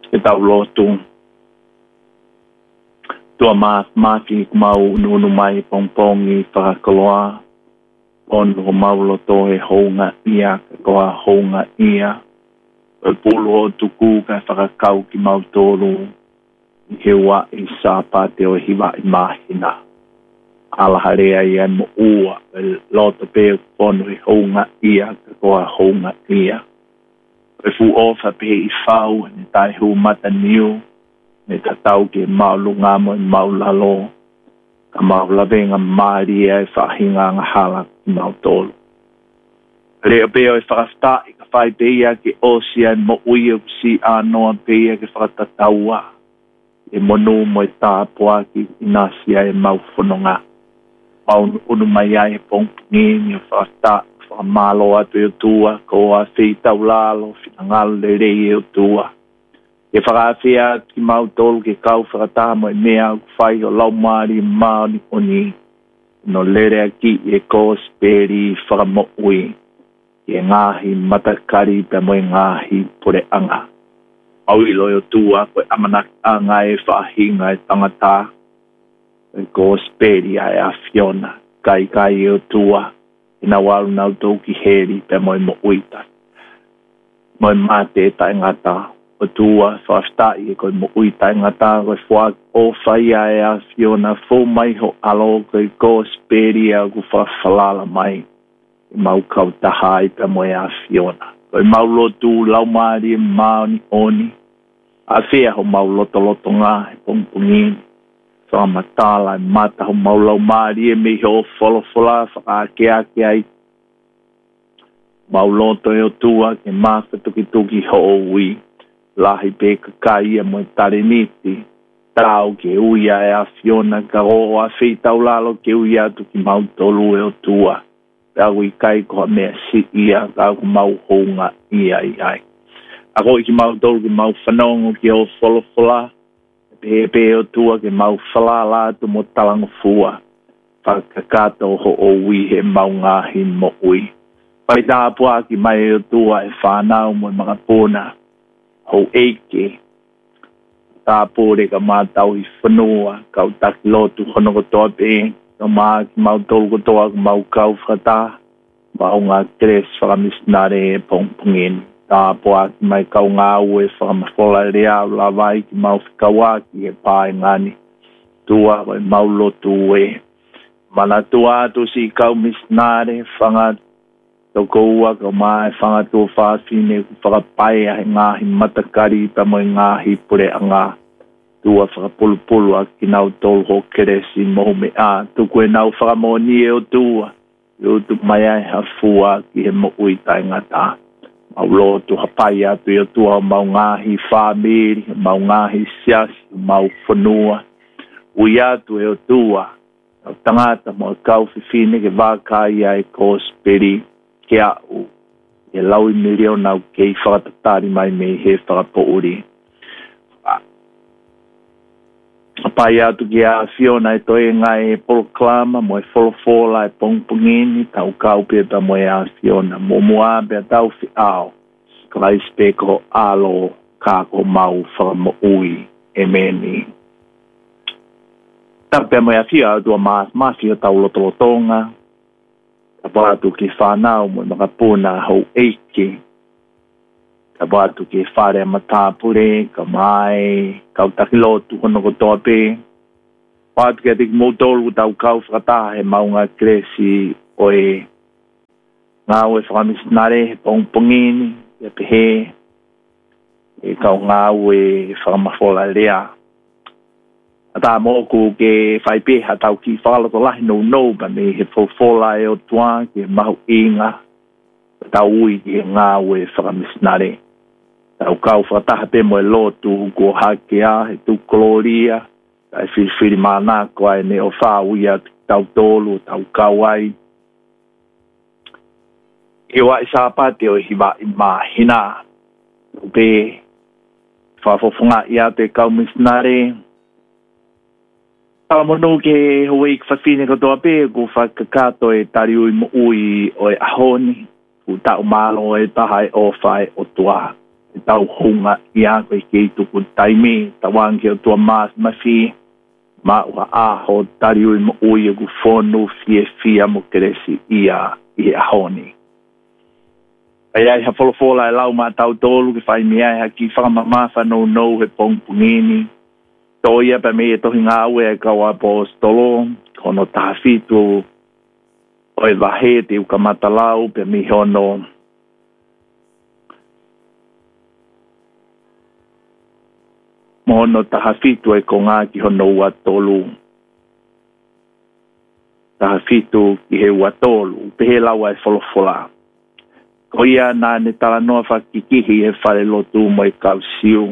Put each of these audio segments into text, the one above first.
ke tau lotu. Tua maki mau nunu mai pongpongi whakakoloa. Onu ho mauloto he hounga ia, koa hounga ia. E pulu o tuku ka whakakau ki mautoro. He wa i sāpate o hiwa i mahina. Alaharea ia mo ua, e loto peo ponu he hounga ia, koa hounga ia. E fu ofa pe i whau, ne tai hu mata niu, ne tatau ke maulunga mo i maulalo. Ka maulavenga maaria e whahinga ngahala ki mautolo. Leo peo e whakafta i ka whai peia ke osia mo ui o si anoa peia ke whakatataua. E monu mo e tāpua ki inasia e mauwhanonga. Maunu unu mai ai e pongpungini o whakafta whakamalo atu e o tua, ko a whitau lalo, whinangalo le rei e o tua. E whakawhia ki mautolo ke kau whakatamo e mea au whai o lau maari maoni oni. No lere ki e kōsperi whakamoui. E ngahi matakari pe mo e ngahi pore anga. Au ilo o tua koe amanak anga e whahinga e tangata. E kōsperi ai a Fiona. Kai e o tua. Ina waru nau tau ki heri pe mo e mo uita. Mo e mate e ta ngata. O tua whaftai e koe mo uita ngata. Koe whak o whaia e a Fiona. Fo mai ho alo koe kōsperi a ku whawhalala mai. Mau kau tahai pe mo e a Fiona. Koe mau lotu lau maari e maoni oni. A whea ho mau loto ngā e pongpungini. Whamatala e mata ho mau lau maari e me ho wholofola whakaake ai. Mau loto e o tua ke māwha tuki ho o ui. Lahi pe kakai e mo e tareniti. Tau ke uia e a Fiona ka o a whitau lalo ke uia tu ki mau tolu e o tua. Ako i kai koha mea si ia, ako mau hounga ia i ai. Ako i ki mau tolu ki mau whanongo ki o wholofola. Pepe o tua ki mau whalala tu mo talango fua. Whakakato ho o ui he mau ngahi mo ui. Pai tāpua ki mai o tua e whanau mo i mga pōna. Ho eike. Tāpore ka mātau i whanua, kau taki lotu hono kotoa pe. No maa ki mau tolu kotoa ki mau kau whakata. Mau ngā kres whakamisnare e pongpungini. Tāpua ki mai kau ngā ue whakamawhola rea o la vai ki mau whikawaki e pāe ngani. Tua koe mau lotu ue. Mana tua atu si kau misnare whanga toko ua ka mai whanga tua whāwhine ku whakapai ahe ngāhi matakari pa mo ngāhi pure anga. Tua whakapulupulu a ki nau tolu ho keresi mohu me a. Tuku e nau whakamoni e o tua. Yo tu mai ai hafua ki he mo ui tai ngata. Mau lotu hapai atu i o tua mau ngahi whamiri, mau ngahi siasi, mau whanua. Ui atu e o tua. Au tangata mo kau whiwhine ke wākai ai kōsperi ke au. E laui mirio nau kei whakatatari mai me he whakapouri. Pai atu ki a Fiona e toi ngai e poloklama mo e wholofola e pongpungini tau kaupe pa mo e a Fiona. Mo mua pe tau fi au. Klaispeko alo kako mau whakamo ui e meni. Tape mo e a Fia atu a mafia tau lotolotonga. Tapa atu ki whanau mo e makapuna hau eiki. Tapa atu ki whare matapure, ka mai, kau takilotu hono kotoa pe. Patu ki atik motolu tau kau whakatahe mau ngā kresi o e ngā ue whakamisnare he pongpongini, e pehe, e kau ngā ue whakamawhola rea. Ata moku ke whaipeha tau ki whakaloto lahi no ba me he whawhola e o tua ki mahu inga. Tau ui ki ngā ue whakamisnare. Tau kau whakataha pe mo e lotu ko hakea he tu koloria. Tai whiwhiri mānako ai ne o whāuia tau tolu, tau kauai. E wa i sāpate o hiwa i mahina. Pe whawhawhunga i ate kau misnare. Tala monu ke hui ki whawhine katoa pe ko whakakato e tari ui mo ui o e ahoni. Ku tau malo e tahai o whai o tua. tau hunga ia koe ke tuku taimi tawang ke o tua mas mafi ma ua aho tari ui mo ui e gufonu fia mo keresi ia i ahoni. Ai ai ha folofola e lau ma tau tolu ke whai mea e haki whakamama whanau he pongpungini. Tō ia pa me e tohi ngā ue e kaua apostolo, kono tahafitu o e wahe te ukamata lau pe mi hono mono tahafitu e ko ngā ki hono ua tolu. Tahafitu ki he ua tolu, pehe laua e folofola. Ko ia nā ne tala noa whakikihi e whare lotu mo e kausiu.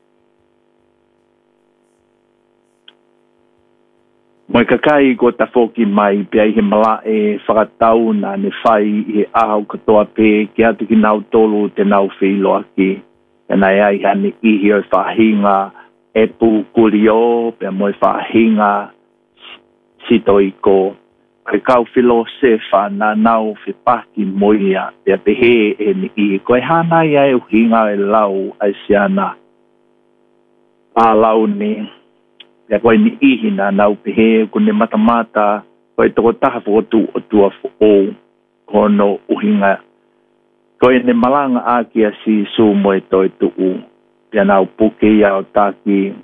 Mo e kakai ko ta foki mai pia i he mala e whakatau nā ne whai i he ahau katoa pe ki atu ki nau tolu te nau whilo aki. E nai ai hane ihi o whahinga e pu kurio pia mo e whahinga sito i ko. Kai kau whilo se wha nā nau whi paki moia pia pehe e ni ihi. Koe hana ia e uhinga e lau ai siana. A lau ni. Pia koe ni ihi nā nau pehe kune matamata koe toko taha whotu o tua o kono uhinga. Koe ne malanga aki a si su mo e toi tuu. Pia nau puke ia o taki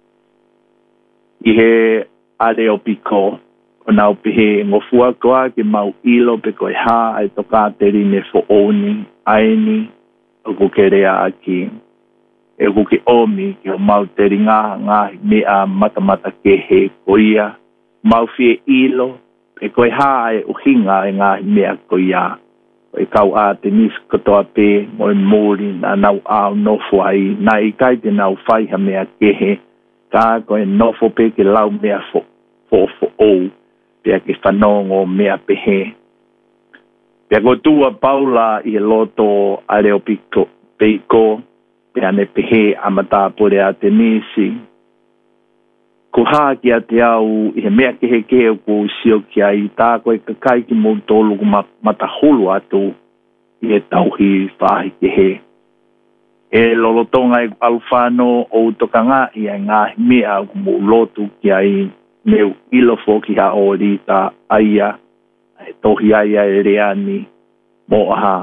i he are o piko. O nau pehe ngofua koa ke mau ilo pe koe ha ai toka teri ne fooni aini o kukerea aki. E kuke omi ki o mau teri ngā mea matamata ke he koia. Mau fie ilo pe koe ha ai uhinga e ngā mea koia. Koe kau a te nis katoa pe mo e mōri na nau au nofo ai. Na i kai te nau whaiha mea ke he. Ka koe nofo pe ke lau mea fo ou. Pia ke whanongo mea pehe. Pia ko tua paula i he loto areo peiko, pia ne pehe amata pore a te nisi. Ko haa ki a te au i he mea kehe o ko usio ki a i tā koe kakai ki mō tolu ku matahulu atu i he tauhi whahi kehe. E lolotonga e alwhano o utokanga i a ngā mea ku mō lotu ki a i meu ilo foki ha o rita aia, e tohi aia e reani, mo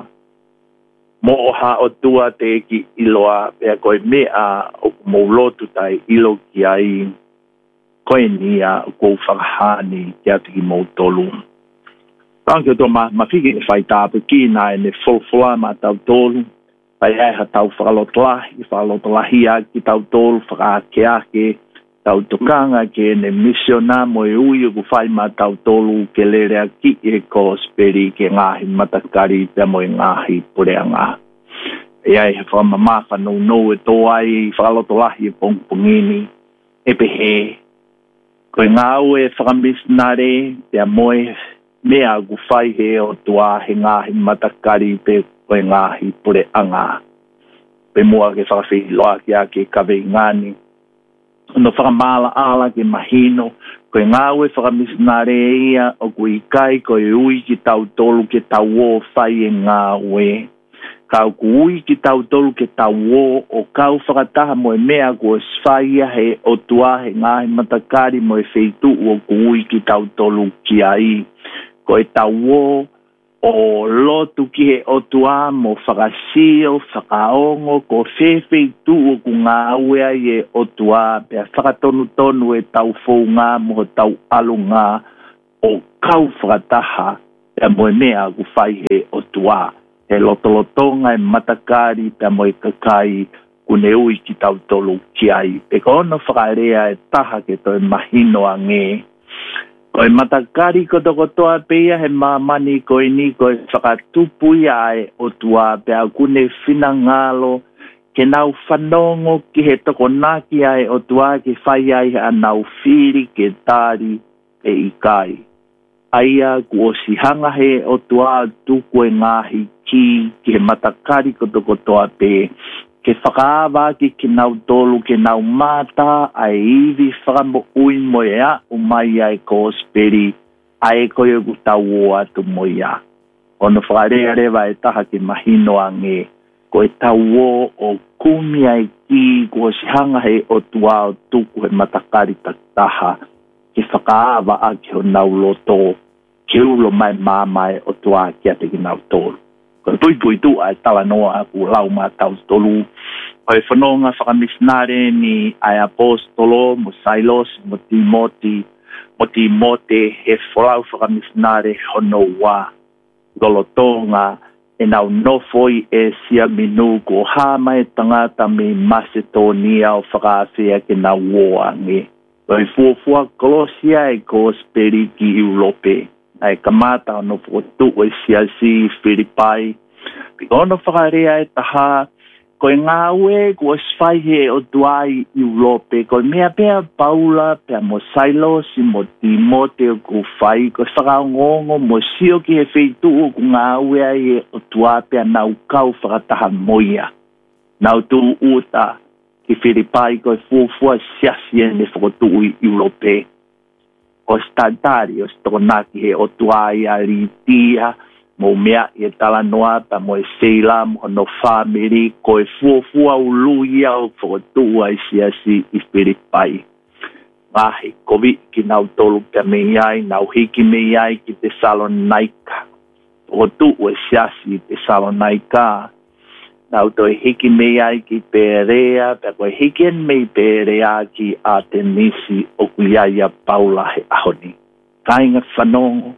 oha o tua te ki iloa, pea koe mea o mo lotu tai ilo ki ai, koe nia o kou whakahani ki atu ki mo tolu. Tanki o tō mawhiki e whai tāpu ki nā e ne wholwhoa ma tau tolu, pai ai ha tau whakalotolahi a ki tau tolu, whakaake tau tokanga ke ne misiona mo e ui o ku whai ma tau tolu ke lerea ki e ko speri ke ngahi matakari te mo e ngahi purea ngā. E ai he whamama whanau no e tō ai whakalotolahi e pongpongini e pehe. Koe ngā ue whakamisnare te a moe mea ku whai he o tua he ngahi matakari pe koe ngahi purea ngā. Pe mua ke whakawhi loa ki a ke kawe ngani. No whakamala ala ke mahino, koe ngāwe whakamisnare ia o kui kai koe ui ki tau tolu ke tau o whai e ngāwe. Kau ku ui ki tau tolu ke tau o kau whakataha mo e mea kua swhaia he o tuahe ngāhe matakari mo e wheitu o ku ui ki tau tolu ki ai. Koe tau o lotu ki he o tua mo whakasio, whakaongo, ko whewhei tu o ku ngā ue ai e o tua, pia whakatonu tonu e tau fou ngā mo tau alu ngā o kau whakataha, pia mo e mea ku whai he o tua. He lotolotonga e matakari, pia mo e kakai, kune ui ki tau tolu ki ai. Pe ko ono whakarea e taha ke toi mahino a nge. Koe matakari kotokotoa peia he mamani koe ni koe whakatupu iae o tua pea kune whina ngalo ke nau whanongo ki he toko naki ai o tua ke whai ai a nau whiri ke tāri e ikai. Aia ku o sihanga he o tua tuku e ngahi ki he matakari kotokotoa pe ke whakaawa ki nau tolu, ke nau mata, ai iwi whakamo ui moia, umai ai ko speri, ai koe ku tau o atu moia. Ono whakarea rewa e taha ke mahino a nge. ko e tau o kumi ai ki ko si hanga he o tua o tuku he matakari tataha ki whakaawa a ki ho nau loto ki ulo mai mamai o tua ki ate ki nau tolu. Ko tui tu ai tala noa a ku lau ma tau tolu. O e whanonga whakamisnare ni ai apostolo mo Silos mo Timoti mo Timote he whalau whakamisnare hono wa lolotonga e nau nofoi e sia minu ko hama e tangata me Macedonia o whakaawhia ke nau woangi. O e fuafua Kolosia e gospeli ki Europe. Ai kamata ono fotu o sia si Filipai. Pikono whakarea e taha ko ngā ue ko sfai he o duai Europe. Ko mea pea Paula pea mo Silos mo Timote o ku whai. Ko whakaongongo mo sio ki he wheitu o ku ngā ue ai o tua pea nau kau whakataha moia. Nau tu uta ki Filipai ko fuafua siasi e ne whakotu i Europe. O stantari o stokonaki he o tuai a Litia mo mea e tala noa pa mo e seila mo no family ko e fuafua uluia o whakotu ai siasi i Filipai. Ngahi kovi ki nau tolu pia me iai, nau hiki me iai ki Thessalonica. Whakotu e siasi i Thessalonica. Nau toi hiki me ai ki Perea, pe koe hiki en mei Perea ki Artemisi o kuiaia Paula he ahoni. Kainga whanongo.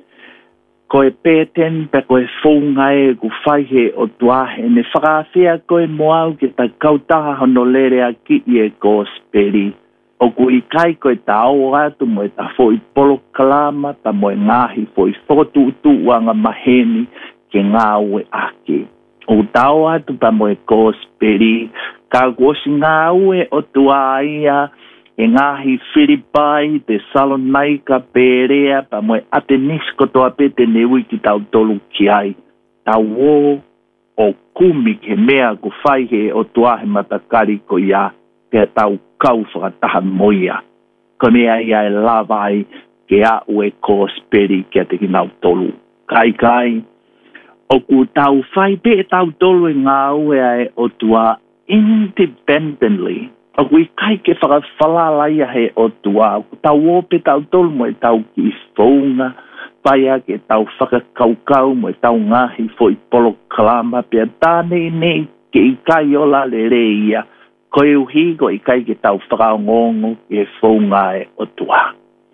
Koe pēten pe koe whunga e ku whai he o tuahe, ne whakawhia koe moau ki ta kautaha hono lerea ki i e gospeli. O kui kai koe ta au atu mo e ta fo i polo kalama, ta mo e ngahi fo i whotu utu wanga maheni ke ngā ue ake. O tau atu pa mo e gospeli, ka gosi ngā ue o tua ia, e ngahi Filipai, Thessalonica, Perea, pa mo e Atenis kotoa pete ne wiki tau tolu ki ai. Tau o kumi ke mea ku whai he o tua he matakari ko ia, pia tau kau whakataha moia. Ko mea ia e lawai ke a ue gospeli ki ate ki nau tolu. Kai. O ku tau whai pe tau tolu e ngā ue ai o tua independently. O ku i kai ke whakawhalalaia he o tua. O ku tau ope tau tolu mo e tau ki whaunga. Whaia ke tau whakakaukau mo e tau ngahi fo i polo kalama. Pia tāne nei ke i kai ola le reia. Ko e uhi ko i kai ke tau whakaongongo ke whaunga e o tua.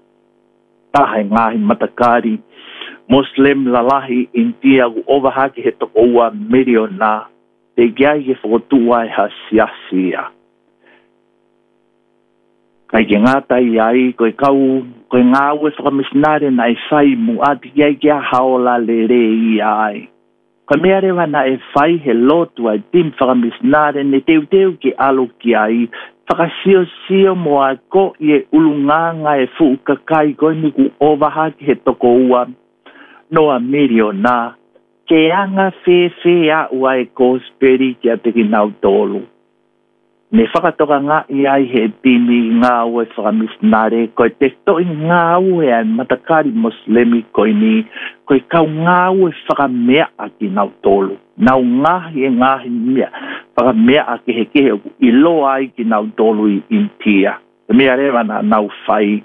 Taha e ngahi matakari. Muslim lalahi intia u ovahaki he toko ua miliona te giai he whakotua e ha siasia. Kai ke ngata i ai, koe ngā ue whakamisnare na e whai mu ati giai kia haola le re i ai. Koe mea rewa na e whai he lotu ai tim whakamisnare ne teu ki alo ki ai, whakasio mo a ko i e ulunganga e fuukakai koe ni ku ovahaki he toko ua noa miliona, ke anga whewhe a ua e gospeli ki a teki nau tolu. Ne whakatoka ngā i ai he timi ngā ue whakamisnare, koe te toi ngā ue ai matakari muslimi koe ni, koe kau ngā ue whakamea a ki nau tolu. Nau ngahi e ngahi mea, whakamea a ke he kehe i loa ai ki nau tolu i intia. Mea rewa na nau whai,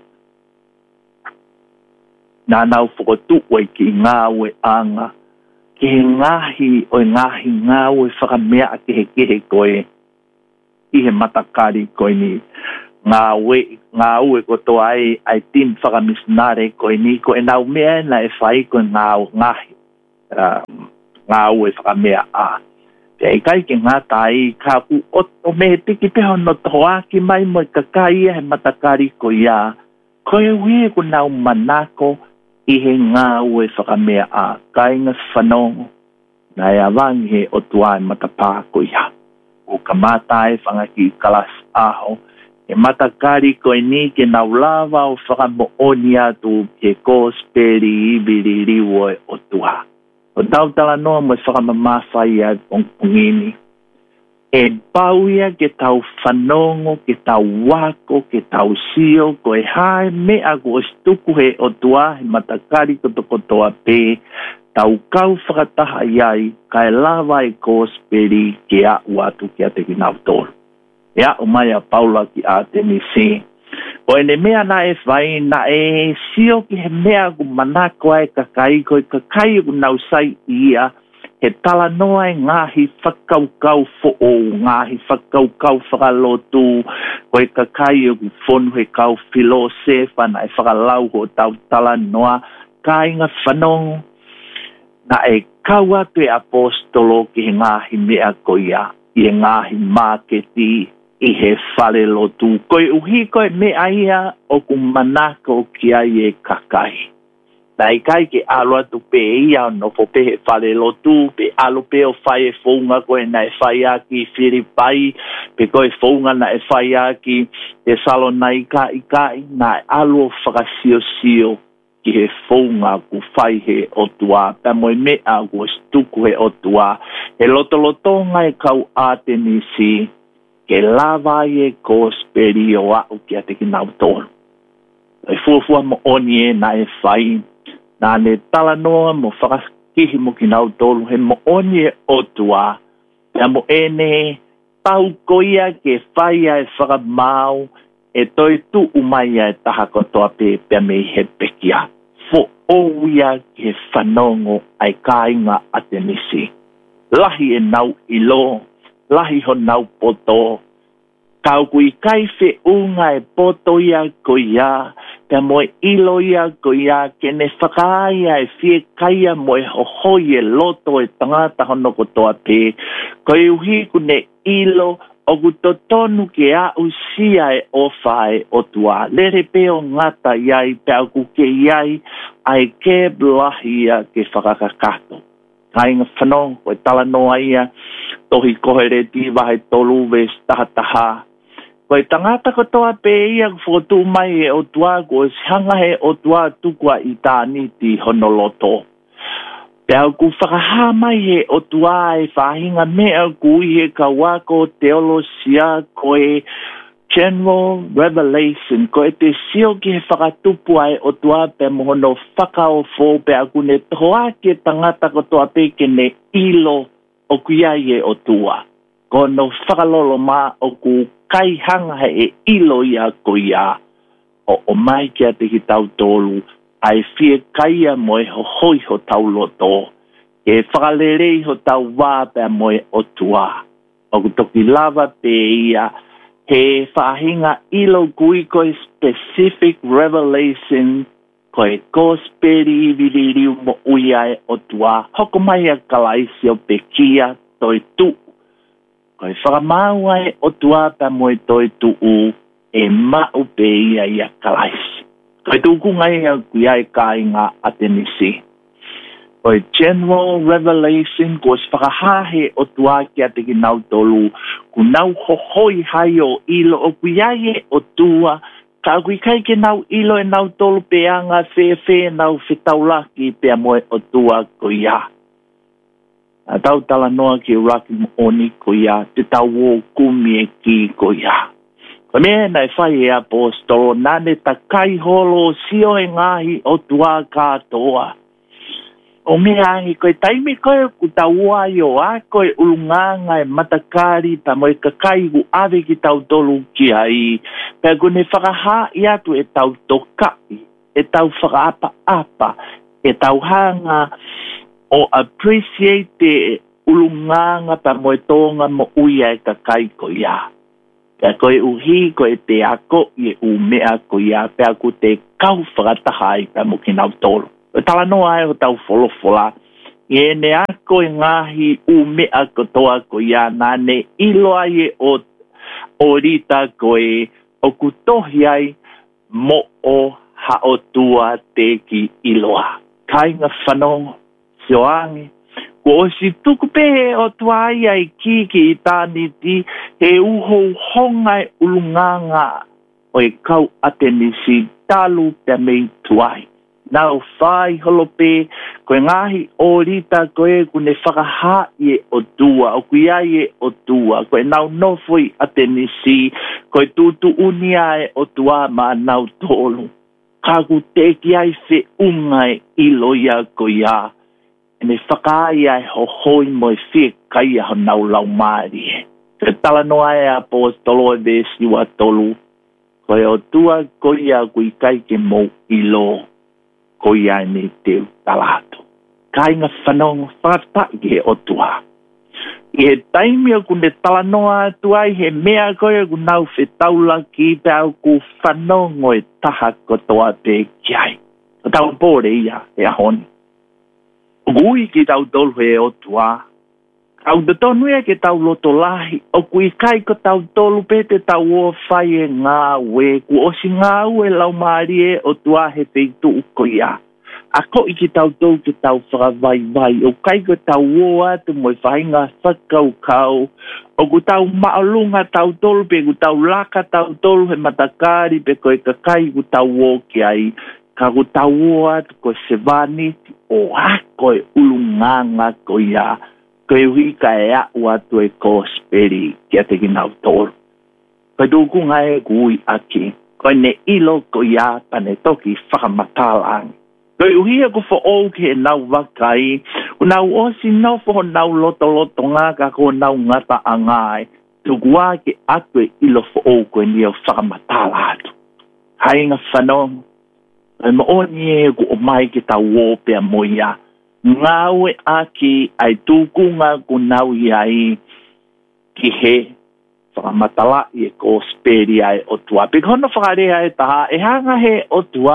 nā nau whakotu oi ki ngā ue anga, ki he ngahi o ngahi ngā ue whakamea a ke he koe, i he matakari koe ni, ngā ue kotoa ai tim whakamisnare koe ni, koe nau mea na e whai koe ngahi, ngā ue whakamea a. Pea i kai ke ngā tai, ka ku o me tiki peho no toaki mai mo i kakai he matakari koe ia, koe ue ko nau manako, i he ngā ue whakamea a kainga whanongo na e awangi he o tuai matapā ko ia. O ka mātai whangaki i kalas aho, e matakari koe ni ke nau lawa o whakamooni atu ke gospeli i viri riwoe o tua. O tautala noa mo e whakamamawhai a pongpongini. E pauia ke tau whanongo, ke tau wako, ke tau sio, ko e hae mea ko o stuku he o tua he matakari kotokotoa pē, tau kau whakataha iai, kai lawa e Gospeli ke a uatu ki a te kinau tolu. E a umai a Paula ki a te nisi. O ene mea na e whai, na e sio ki he mea ku manako ai kakai, ko e kakai ku nausai ia, he tala noa e ngahi whakaukau fo o, ngahi whakaukau whakalotu, ko e kakai ku whonu he kau filosefa na e whakalau ho tau tala noa, ka inga whanongo, na e kaua te apostolo ki he ngahi mea ko ia, i he ngahi maketi, i he whale lotu. Koe uhi koe mea ia o ku manako ki ai e kakai. Na i kai ke alo atu pe ia no po pe he whale lotu, pe alo pe o whai e whaunga koe na e whai aki Filipai, pe koe whaunga na e whai aki e Salonaika i kai, na e alo whakasio sio ki he whaunga ku whai he otua, pa moe mea ku stuku he otua, he lotolotonga e kau Atenisi, ke lava e Gospeli o au ki a te kinau tolu. E fuafua mo oni e na e whai, na ne tala noa mo whakakihi mo kinau tolu, he mo oni e otua, pia mo ene tau koia ke whai e whakamau, e toi tu umai e taha kotoa pe pia me he pekia. Fo ouia ke whanongo ai kāinga Atenisi. Lahi e nau ilo, lahi ho nau poto, kau kui kai fe unga e poto ia ko ia, te moe ilo ia ko ia, ke ne whakaia e fie kaia moe hohoi e loto e tangata hono kotoa pe, ko e uhi ku ne ilo o ku totonu ke a usia e ofae o tua, lere peo ngata iai, pe au ku ke iai, ai ke blahia ke whakakakato. Kainga whanong, koe tala noa ia, tohi kohere tiva he tolu ves tahataha. Koe tangata kotoa pe ia whotu mai e o tua, koe hanga he o tua tukua i tāniti honoloto. Te au ku whakaha mai he o tua e whahinga mea kui he kawako teolosia koe General Revelation, ko e te sio ki he whakatupu ai o tua pe mohono whakao fō pe aku ne toa ke tangata ko toa pe ke ne ilo o kuia e o tua. Ko no whakalolo mā o ku kai hanga he e ilo ia ko ia. O mai kia te ki tau tolu, ai fie kaia moe ho hoi ho tau loto. E whakalerei ho tau wā pe moe o tua. O ku toki lava pe ia, he whahinga ilo kui koe specific revelation koe Gospeli viririu mo uiae o tua. Hoko mai a kalaisi o pekia toi tu. Koe whakamau ai o tua pa moe toi tu u e mau pe ia i a kalaisi. Koe tuku ngai a kuiae kāinga Atenisi. Koe General Revelation, ko whakahahe o tua ki a te kinau tolu, ku nau hohoi hai o ilo o kuiae o tua, ka kui kai ke nau ilo e nau tolu peanga whewhe nau whetaulaki pea moe o tua ko ia. A tau tala noa ki raki mo oni ko ia, te tau o kumi e ki ko ia. Ko mea nei whai e apostolo, nane ta kai holo sio e ngahi o tua katoa. O mea ahi, koe taimi koe ku taua i o a koe ulunganga e matakari pa moe kakai ku ave ki tau tolu ki ai. Pea kune whakaha i atu e tau tokai, e tau whakaapa-apa, e tau hanga o appreciate ulunganga pa moe tonga mo uia e kakai ko ia. Pea koe uhi koe te ako i e umea ko ia, pea ku te kau whakatahai pa mo kinau tolu. O tala noa e o tau wholofola. E ne ako e ngahi u mea kotoa ko ia nā ne iloa e o rita ko e o kutohi ai mo o haotua te ki iloa. Kainga whanongo, sioangi. Ko o si tuku pe o tuai ai ki i tāniti he uho hongai ulunganga o e kau Atenisi talu te mei tuai. Nau whai holope, koe ngahi o rita koe kune whakaha i e o tua, o kuia i e o tua, koe nau nofoi Atenisi, koe tutu unia e o tua ma nau tolu. Kaku teki ai whe ungai ilo ia koia, ne whakai ai ho hoi mo fie kai ho nau lau maari. Ke tala noa e apostolo e besi wa tolu. Koe o tua koia kui kai ke mo ilo. Koia ne teu talato. Kai ngā whanong whata ke o tua. I he taimi o kune tala noa tuai he mea koe ku nau whe taula ki pēu ku whanongo e taha kotoa pe kiai. O tau pōre ia e ahoni. O kui ki tau tolu he o tua. Au te tonu e ke tau loto lahi. O kui kai ko tau tolu pe te tau o whai e ngā we. Ku osi ngā ue lau maari e o tua he peitu uko ia. A ko i ki tau tolu ke tau whakawai. O kai ko tau o atu mo i whainga whakau kau. O ku tau maalunga tau tolu pe ku tau laka tau tolu he matakari pe koe kakai ku tau o ki ai. Ka ku tau o atu ko se vaniti o hako e ulunganga ko ia. Koe hui ka e au atu e kosperi kia te kinau tolu. Koe tūkunga e kui aki. Koe ne ilo ko ia pane toki whakamatalangi. Koe uhi e ku whaou ke nau wakai. U nau osi nau who nau loto ngā ka ko nau ngata a ngai. Tukua ke atu e ilo whaou koe ni o whakamatalatu. Hainga whanong. Koe maoni e ku o mai ke tau wōpea moia. Ngawe aki ai tukunga ku nau iai ki he whakamatala i e kosperi ai o tua. Pikono whakarea e taha e hanga he o tua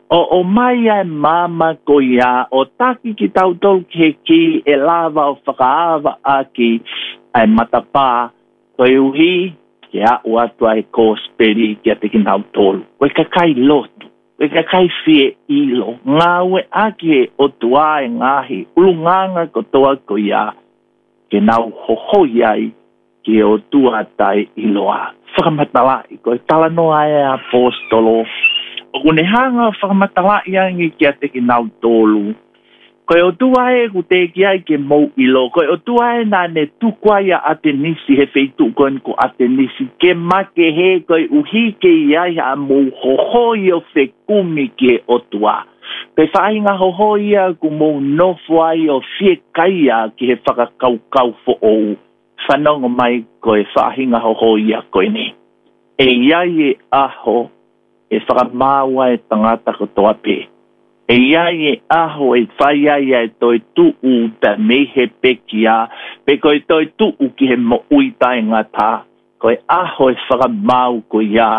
o mai ai mama ko ia o taki ki tau tolu ki ki e lava o whakaava aki ai matapā koe uhi ki a ua tua e kosperi ki a te kinau tolu. Koe kakai lotu. E ka kai fie ilo. Ngawe aki e o tua e ngahi. Ulunganga ko toa ko ia. Ke nau hoho iai ki o tua tai iloa. Whakamatala i koe tala noa e apostolo. O kune hanga whakamatala iangi ki a te ki nau tolu. Koe o tua e ku te ki ai ke mou ilo. Koe o tua e nā ne tukua ia ate nisi he feitu koen ko ate nisi. Ke make he koe uhi ke iai a mou hoho i o whekumi ke o tua. Pe whainga hoho ia ku mou nofo ai o fie kaia ki he whakakaukau fo ou. Whanongo mai koe whahinga hoho ia koe ni. E iai e aho e whakamāua e tangata ko toa pe. E iai e aho e whai ai e toi tuu ta mehe pekia, pe koe toi tuu ki he mo uitai ngata, koe aho e whakamau ko ia.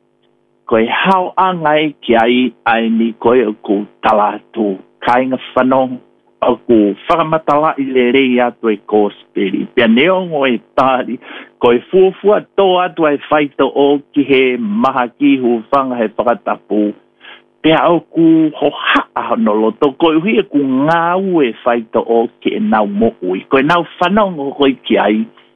Koe hao angai ki ai ni koe o ku talatu, kainga whanong, o ku whakamatala i le rei atu e kosperi, pia neongo e tāri, koe fuafua tō atu e whaito o ki he maha kihu whanga he whakatapu, pea au ku ho haa no loto, koe hui e ku ngāu e whaito o ke nau mo ui. Koe nau whanongo koe ki ai,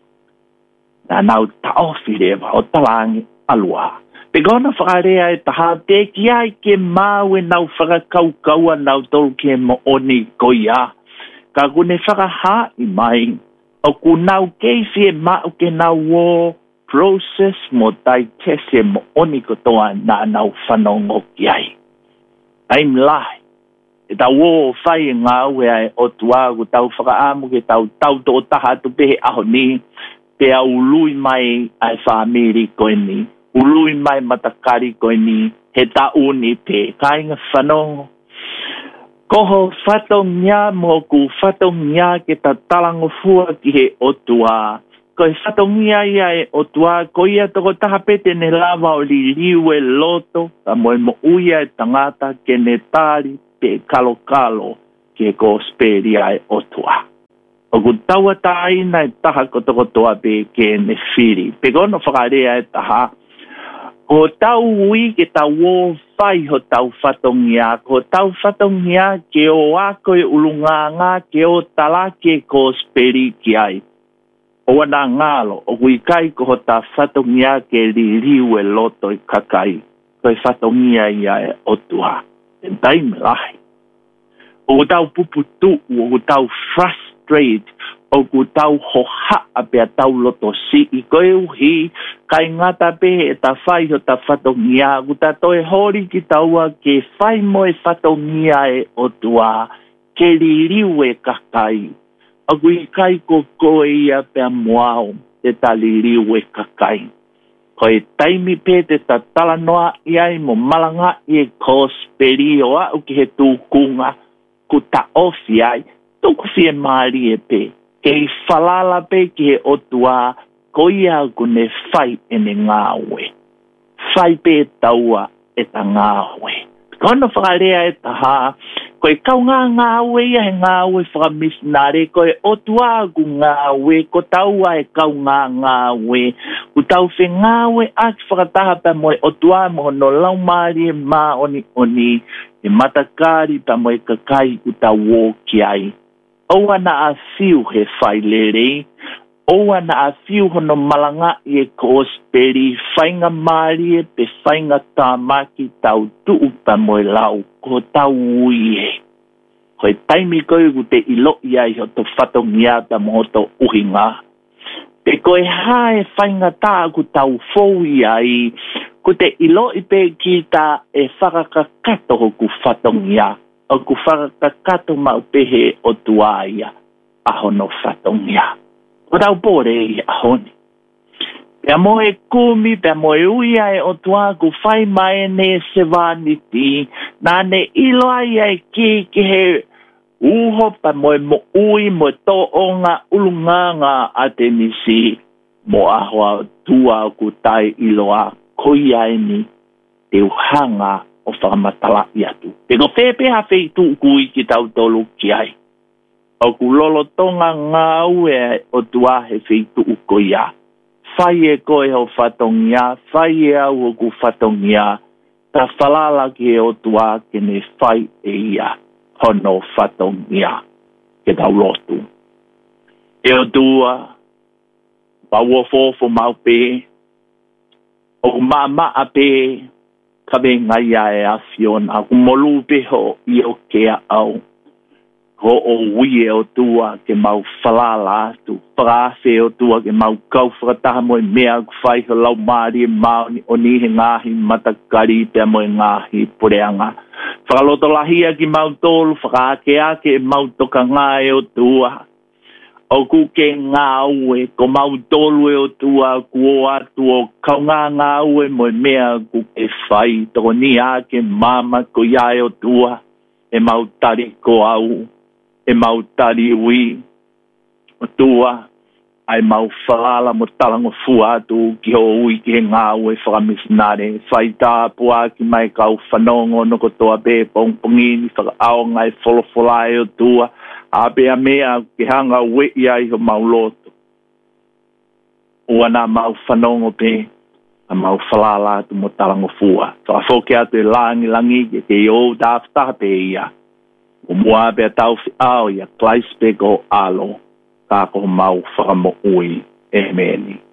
na nau taofi rewa o talangi alua. Pe kona whakarea e taha te ki ai ke mau e nau whakakaukaua nau tolu ke mo oni koe ia. Ka kune whakaha i mai, o ku nau keisi e mau ke nau o process mo tai tese mo oni kotoa na nau whanongo ki ai. Aim lai. E tau o whai ngā ue ai o tuagu tau whakaamu ke tau to taha tu pehe aho ni. Pea ului mai ai whamiri koe ni. Ului mai matakari koe ni. He tau ni pe. Kainga whanongo. Koho whatongia mo ku whatongia ke ta talango fua ki he o tua. Koe whatongia ia e o tua, ko ia toko taha pete ne lava o li liwe loto, ka moe mo uia e tangata ke ne tari pe kalo ke ko speri ai o tua. O ku taua taina e taha ko toko toa pe ke ne whiri. Pe kono whakarea e taha, ko tau ui ke tau o whai ho tau whatongia, ko tau whatongia ke o ako e ulunganga ke o talake ko speri ki ai. O wana ngalo, o kui kai ko ta whatongia ke li riu e loto i kakai. Koe whatongia ia e o tua. E taime lahi. O tau puputu, o tau frustrate, o tau hoha a pia tau loto si. I koe uhi, kai ngata pe e ta whai ho ta whatongia. O ta toe hori ki taua ke whai mo e whatongia e o tua. ke liliu e kakai. A kui kai ko koe ia pe moao te taliliu e kakai. Ko e taimi pe te tatala noa iai mo malanga i e kosperi o au ki he tūkunga ku ta ofi ai. Tuku fie maari e pe. Ke i falala pe ki he otua ko ia ku ne fai e ne ngāwe. Fai pe taua e ta ngāwe. Kono whakarea e taha, ko e kau ngāwe ia he ngāwe whakamisnare, ko e otua ku ngāwe, ko taua e kau ngāwe, ku tau whi ngāwe aki whakataha pa mo e otua mo no laumari e mā oni, e matakari pa mo e kakai ku tau wōki ai. Oua na a fiu he whai lerei, oua na a fiu hono malanga i e kosperi, whainga maari e pe whainga tāmaki tau tuu pa moe lau, ko tau ui e. Ko e taimi koe ku te ilo i ai ho to whatongia ta mo to uhinga. Pe koe hae whainga tā ku tau fou i ai, ku te ilo i pe ki ta e whakakakato ho ku whatongia, o ku whakakakato mau pehe o tuaia, aho no whatongia. O tau pōre i ahoni. Pea mo e kumi, pea mo e uia e o tua ku whai mai ne se wāniti, nā ne iloa i ai ki he uho pa mo e mo ui mo e tō onga ulunganga a te nisi, mo ahoa tua ku tai iloa koi ai ni te uhanga o whakamatala i atu. Peko whepe ha whei tu kui ki tau tolu ki ai. O ku lolo tonga ngā ue o tua he whitu uko ia. Whai e koe ho whatongia, whai e au o ku whatongia, ta whalala ki e o tua ke ne whai e ia, hono whatongia, ke tau lotu. E o tua, paua fōfo mau pē, o ku maa pē, ka me ngai e a fiona, ku molu pe ho i o kea au. Ho o ui e o tua ke mau whalala atu. Whakawhe o tua ke mau kau whakataha mo e mea ku whai ho lau maari e maoni o ni he ngāhi matakari pia mo e ngāhi pureanga. Whakaloto lahia ki mau tolu, whakaake ake e mau toka ngā e o tua. O ku ke ngā ue, ko mau tolu e o tua, ku o atu o kau ngā ue mo e mea ku e whai. Toko ni ake mama ko ia e o tua, e mau tari ko au. E mau tari ui, o tua, ai mau whalala mo talango fuatu ki ho ui ki he ngā ue whakamisnare. Whai tāpua ki mai kau whanongo no ko toa be pongpongini whakaao ngai wholofolae o tua. A bea mea ki hanga ue i ai ho mau loto. Ua nā mau whanongo pe, a mau whalala tu mo talango fua. Whakafoke atu e langi ke i o tāwhtaha pe ia. O mua bea tau au ia klaispe ko alo, ka ko mau whakamo ui e meni.